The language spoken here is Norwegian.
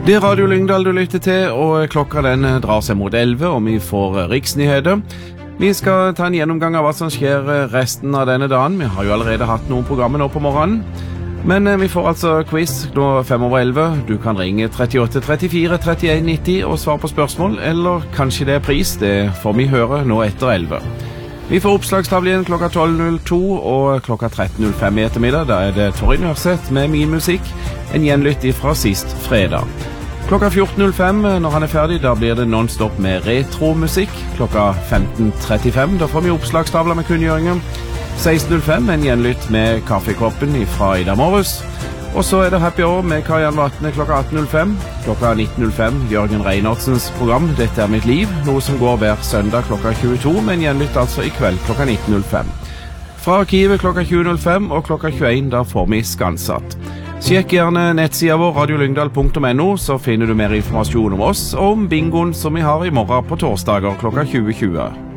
Det er Radio Lyngdal du lytter til, og klokka den drar seg mot 11, og vi får riksnyheter. Vi skal ta en gjennomgang av hva som skjer resten av denne dagen. Vi har jo allerede hatt noen programmer nå på morgenen. Men vi får altså quiz nå 5:11. Du kan ringe 38 34 31 90 og svare på spørsmål, eller kanskje det er pris. Det får vi høre nå etter 11. Vi får oppslagstavle igjen klokka 12.02 og klokka 13.05 i ettermiddag. Da er det Torry Nørseth med Min Musikk, en gjenlytt fra sist fredag. Klokka 14.05 når han er ferdig, da blir det non-stop med retromusikk. Klokka 15.35, da får vi oppslagstavla med kunngjøringen. 16.05 en gjenlytt med kaffekoppen fra Ida Morris. Og så er det Happy Hour med Karianne Vatne klokka 18.05. Klokka 19.05 Jørgen Reinertsens program Dette er mitt liv, noe som går hver søndag klokka 22, men gjenlytt altså i kveld klokka 19.05. Fra arkivet klokka 20.05 og klokka 21 da får vi Skansatt. Sjekk gjerne nettsida vår radiolyngdal.no, så finner du mer informasjon om oss og om bingoen som vi har i morgen på torsdager klokka 20.20.